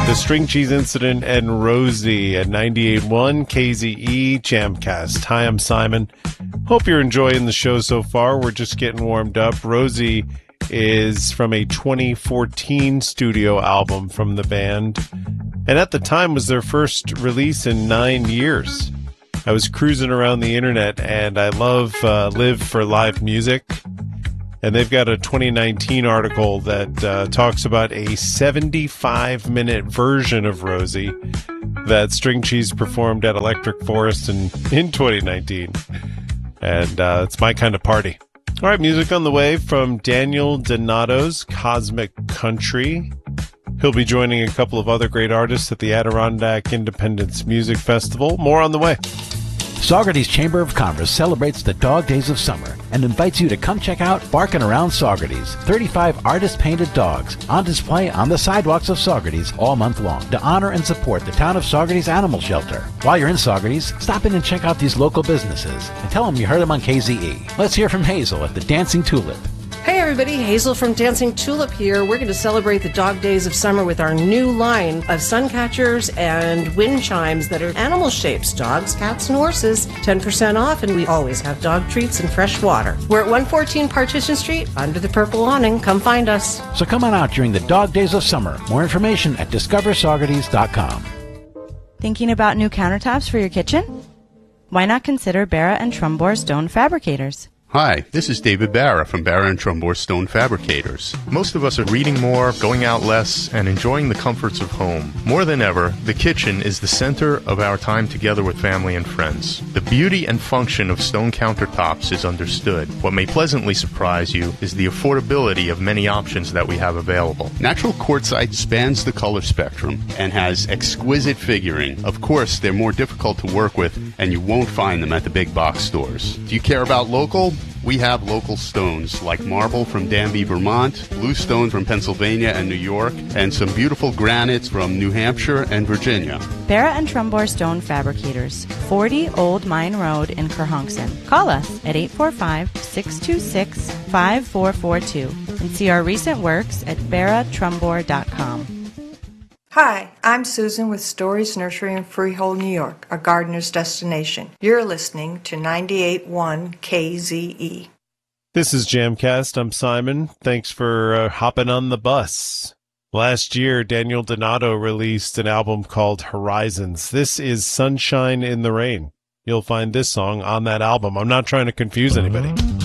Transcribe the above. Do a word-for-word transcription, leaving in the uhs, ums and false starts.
The String Cheese Incident and Rosie at ninety-eight point one K Z E Jamcast. Hi, I'm Simon. Hope you're enjoying the show so far. We're just getting warmed up. Rosie is from a twenty fourteen studio album from the band, and at the time was their first release in nine years. I was cruising around the internet, and I love uh, Live for Live Music. And they've got a twenty nineteen article that uh, talks about a seventy-five minute version of Rosie that String Cheese performed at Electric Forest in, in twenty nineteen. And uh, it's my kind of party. All right, music on the way from Daniel Donato's Cosmic Country. He'll be joining a couple of other great artists at the Adirondack Independence Music Festival. More on the way. Saugerties Chamber of Commerce celebrates the dog days of summer and invites you to come check out Barkin' Around Saugerties. thirty-five artist-painted dogs on display on the sidewalks of Saugerties all month long to honor and support the town of Saugerties Animal Shelter. While you're in Saugerties, stop in and check out these local businesses and tell them you heard them on K Z E. Let's hear from Hazel at the Dancing Tulip. Hey everybody, Hazel from Dancing Tulip here. We're going to celebrate the dog days of summer with our new line of sun catchers and wind chimes that are animal shapes, dogs, cats, and horses. ten percent off, and we always have dog treats and fresh water. We're at one fourteen Partition Street, under the purple awning. Come find us. So come on out during the dog days of summer. More information at discover saugerties dot com. Thinking about new countertops for your kitchen? Why not consider Barra and Trumbore Stone Fabricators? Hi, this is David Barra from Barra and Trumbore Stone Fabricators. Most of us are reading more, going out less, and enjoying the comforts of home. More than ever, the kitchen is the center of our time together with family and friends. The beauty and function of stone countertops is understood. What may pleasantly surprise you is the affordability of many options that we have available. Natural quartzite spans the color spectrum and has exquisite figuring. Of course, they're more difficult to work with, and you won't find them at the big box stores. Do you care about local? We have local stones like marble from Danby, Vermont, blue stone from Pennsylvania and New York, and some beautiful granites from New Hampshire and Virginia. Barra and Trumbore Stone Fabricators, forty Old Mine Road in Kerhonkson. Call us at eight four five, six two six, five four four two and see our recent works at barra trumbore dot com. Hi, I'm Susan with Stories Nursery in Freehold, New York, a gardener's destination. You're listening to ninety-eight point one K Z E. This is Jamcast. I'm Simon. Thanks for uh, hopping on the bus. Last year, Daniel Donato released an album called Horizons. This is Sunshine in the Rain. You'll find this song on that album. I'm not trying to confuse anybody.